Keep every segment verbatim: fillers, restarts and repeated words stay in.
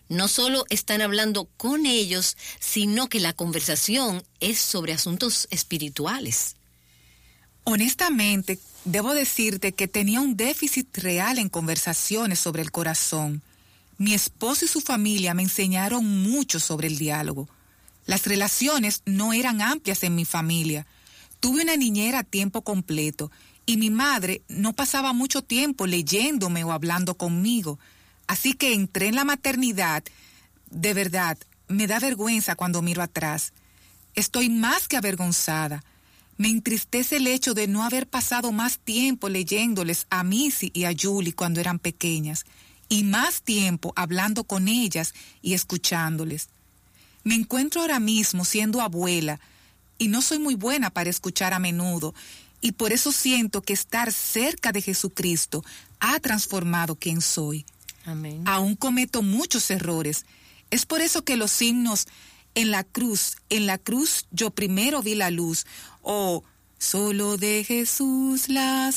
No solo están hablando con ellos, sino que la conversación es sobre asuntos espirituales. Honestamente, debo decirte que tenía un déficit real en conversaciones sobre el corazón. Mi esposo y su familia me enseñaron mucho sobre el diálogo. Las relaciones no eran amplias en mi familia. Tuve una niñera a tiempo completo y mi madre no pasaba mucho tiempo leyéndome o hablando conmigo. Así que entré en la maternidad. De verdad, me da vergüenza cuando miro atrás. Estoy más que avergonzada. Me entristece el hecho de no haber pasado más tiempo leyéndoles a Missy y a Julie cuando eran pequeñas, y más tiempo hablando con ellas y escuchándoles. Me encuentro ahora mismo siendo abuela, y no soy muy buena para escuchar a menudo, y por eso siento que estar cerca de Jesucristo ha transformado quién soy. Amén. Aún cometo muchos errores. Es por eso que los himnos en la cruz, en la cruz yo primero vi la luz, o solo de Jesús la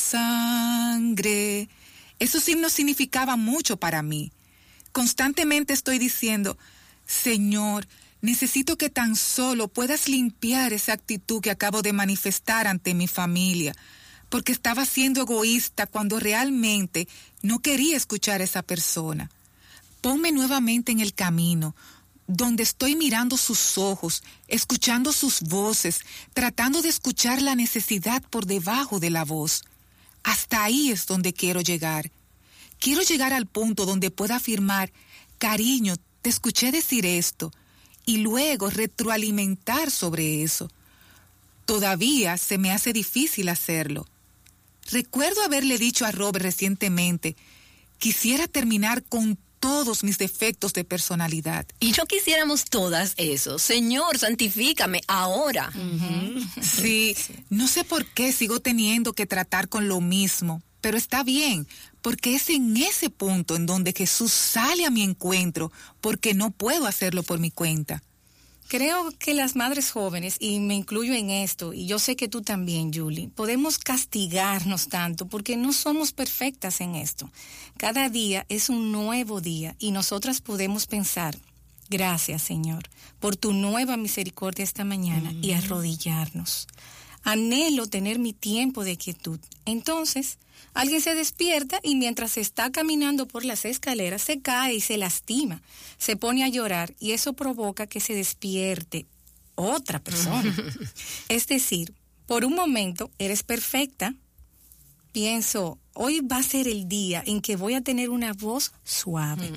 sangre. Esos himnos significaban mucho para mí. Constantemente estoy diciendo, Señor, necesito que tan solo puedas limpiar esa actitud que acabo de manifestar ante mi familia, porque estaba siendo egoísta cuando realmente no quería escuchar a esa persona. Ponme nuevamente en el camino, donde estoy mirando sus ojos, escuchando sus voces, tratando de escuchar la necesidad por debajo de la voz. Hasta ahí es donde quiero llegar. Quiero llegar al punto donde pueda afirmar, cariño, te escuché decir esto, y luego retroalimentar sobre eso. Todavía se me hace difícil hacerlo. Recuerdo haberle dicho a Robert recientemente, quisiera terminar con todos mis defectos de personalidad. Y no quisiéramos todas eso. Señor, santifícame ahora. Uh-huh. Sí, no sé por qué sigo teniendo que tratar con lo mismo, pero está bien, porque es en ese punto en donde Jesús sale a mi encuentro, porque no puedo hacerlo por mi cuenta. Creo que las madres jóvenes, y me incluyo en esto, y yo sé que tú también, Julie, podemos castigarnos tanto porque no somos perfectas en esto. Cada día es un nuevo día y nosotras podemos pensar, gracias, Señor, por tu nueva misericordia esta mañana, mm. y arrodillarnos. Anhelo tener mi tiempo de quietud. Entonces, alguien se despierta y mientras está caminando por las escaleras se cae y se lastima, se pone a llorar y eso provoca que se despierte otra persona. Es decir, por un momento eres perfecta. Pienso, hoy va a ser el día en que voy a tener una voz suave. Mm.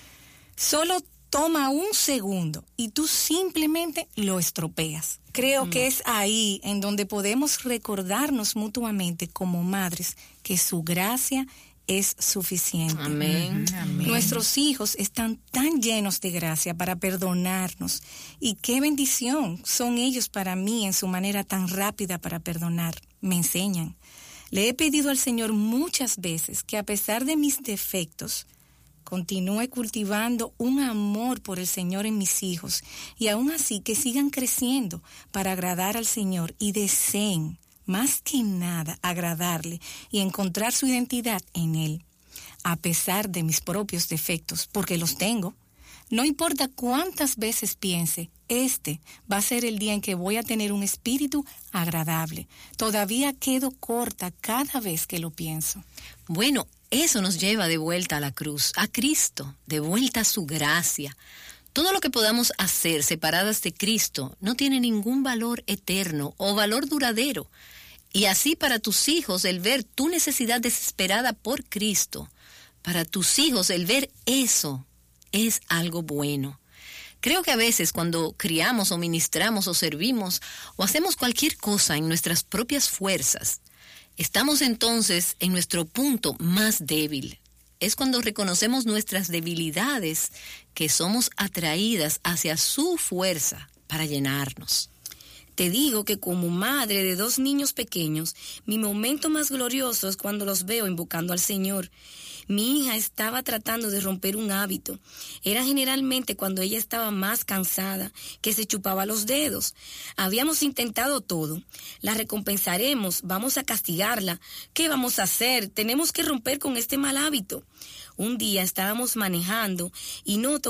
Solo toma un segundo y tú simplemente lo estropeas. Creo mm. que es ahí en donde podemos recordarnos mutuamente como madres que su gracia es suficiente. Amén. Amén. Nuestros hijos están tan llenos de gracia para perdonarnos y qué bendición son ellos para mí en su manera tan rápida para perdonar. Me enseñan. Le he pedido al Señor muchas veces que a pesar de mis defectos, continúe cultivando un amor por el Señor en mis hijos y aún así que sigan creciendo para agradar al Señor y deseen, más que nada, agradarle y encontrar su identidad en Él, a pesar de mis propios defectos, porque los tengo. No importa cuántas veces piense, este va a ser el día en que voy a tener un espíritu agradable. Todavía quedo corta cada vez que lo pienso. Bueno, eso nos lleva de vuelta a la cruz, a Cristo, de vuelta a su gracia. Todo lo que podamos hacer separadas de Cristo no tiene ningún valor eterno o valor duradero. Y así para tus hijos el ver tu necesidad desesperada por Cristo, para tus hijos el ver eso es algo bueno. Creo que a veces cuando criamos o ministramos o servimos o hacemos cualquier cosa en nuestras propias fuerzas, estamos entonces en nuestro punto más débil. Es cuando reconocemos nuestras debilidades que somos atraídas hacia su fuerza para llenarnos. Te digo que como madre de dos niños pequeños, mi momento más glorioso es cuando los veo invocando al Señor. Mi hija estaba tratando de romper un hábito. Era generalmente cuando ella estaba más cansada, que se chupaba los dedos. Habíamos intentado todo. La recompensaremos, vamos a castigarla. ¿Qué vamos a hacer? Tenemos que romper con este mal hábito. Un día estábamos manejando y noto